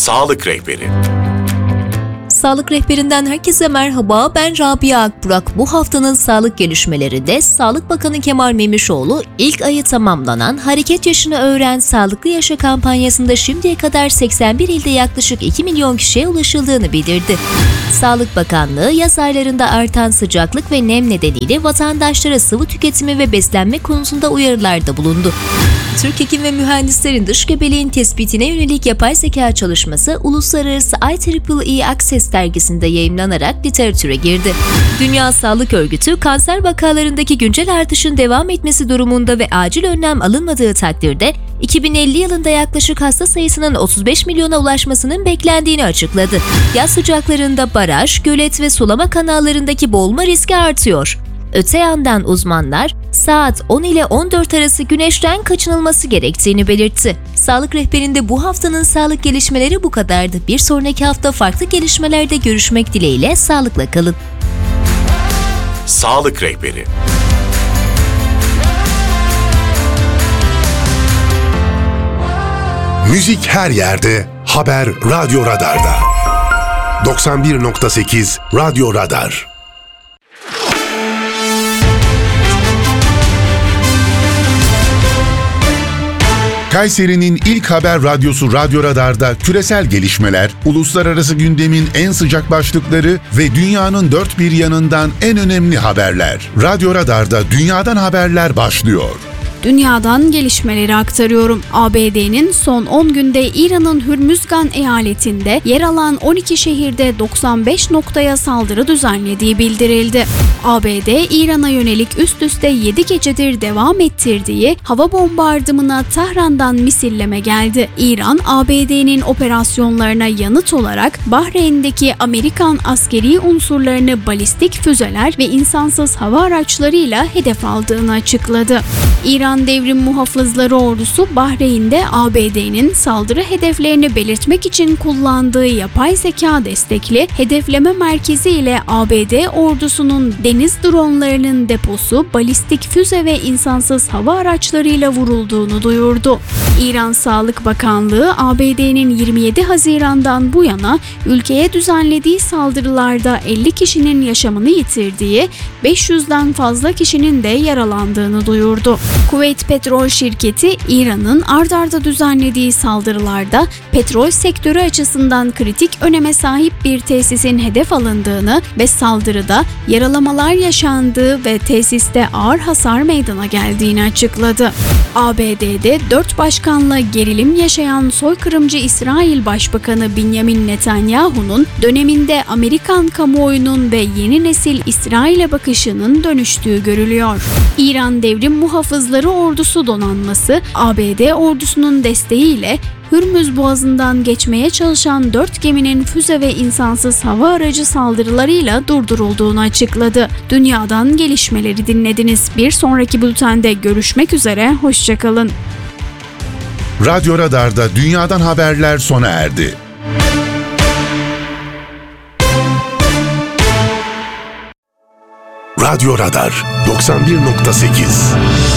Sağlık Rehberi. Sağlık Rehberinden herkese merhaba, ben Rabia Akburak. Bu haftanın sağlık gelişmelerinde Sağlık Bakanı Kemal Memişoğlu, ilk ayı tamamlanan Hareket Yaşını Öğren Sağlıklı Yaşa kampanyasında şimdiye kadar 81 ilde yaklaşık 2 milyon kişiye ulaşıldığını bildirdi. Sağlık Bakanlığı, yaz aylarında artan sıcaklık ve nem nedeniyle vatandaşlara sıvı tüketimi ve beslenme konusunda uyarılarda bulundu. Türk Hekim ve Mühendislerin dış gebeliğin tespitine yönelik yapay zeka çalışması Uluslararası IEEE Access dergisinde yayımlanarak literatüre girdi. Dünya Sağlık Örgütü, kanser vakalarındaki güncel artışın devam etmesi durumunda ve acil önlem alınmadığı takdirde 2050 yılında yaklaşık hasta sayısının 35 milyona ulaşmasının beklendiğini açıkladı. Yaz sıcaklarında baraj, gölet ve sulama kanallarındaki boğulma riski artıyor. Öte yandan uzmanlar, saat 10 ile 14 arası güneşten kaçınılması gerektiğini belirtti. Sağlık Rehberi'nde bu haftanın sağlık gelişmeleri bu kadardı. Bir sonraki hafta farklı gelişmelerde görüşmek dileğiyle sağlıkla kalın. Sağlık Rehberi. Müzik her yerde, haber Radyo Radar'da. 91.8 Radyo Radar. Kayseri'nin ilk haber radyosu Radyo Radar'da küresel gelişmeler, uluslararası gündemin en sıcak başlıkları ve dünyanın dört bir yanından en önemli haberler. Radyo Radar'da dünyadan haberler başlıyor. Dünyadan gelişmeleri aktarıyorum. ABD'nin son 10 günde İran'ın Hürmüzgan eyaletinde yer alan 12 şehirde 95 noktaya saldırı düzenlediği bildirildi. ABD, İran'a yönelik üst üste 7 gecedir devam ettirdiği hava bombardımına Tahran'dan misilleme geldi. İran, ABD'nin operasyonlarına yanıt olarak Bahreyn'deki Amerikan askeri unsurlarını balistik füzeler ve insansız hava araçlarıyla hedef aldığını açıkladı. İran Devrim Muhafızları Ordusu, Bahreyn'de ABD'nin saldırı hedeflerini belirtmek için kullandığı yapay zeka destekli hedefleme merkezi ile ABD ordusunun deniz dronlarının deposu, balistik füze ve insansız hava araçlarıyla vurulduğunu duyurdu. İran Sağlık Bakanlığı, ABD'nin 27 Haziran'dan bu yana ülkeye düzenlediği saldırılarda 50 kişinin yaşamını yitirdiği, 500'den fazla kişinin de yaralandığını duyurdu. Kuveyt Petrol Şirketi, İran'ın ard arda düzenlediği saldırılarda petrol sektörü açısından kritik öneme sahip bir tesisin hedef alındığını ve saldırıda yaralamalar yaşandığı ve tesiste ağır hasar meydana geldiğini açıkladı. ABD'de 4 başkanla gerilim yaşayan soykırımcı İsrail Başbakanı Benjamin Netanyahu'nun döneminde Amerikan kamuoyunun ve yeni nesil İsrail'e bakışının dönüştüğü görülüyor. İran Devrim Muhafızları Ordusu donanması, ABD ordusunun desteğiyle Hürmüz Boğazı'ndan geçmeye çalışan 4 geminin füze ve insansız hava aracı saldırılarıyla durdurulduğunu açıkladı. Dünyadan gelişmeleri dinlediniz. Bir sonraki bültende görüşmek üzere, hoşçakalın. Radyo Radar'da dünyadan haberler sona erdi. Radyo Radar 91.8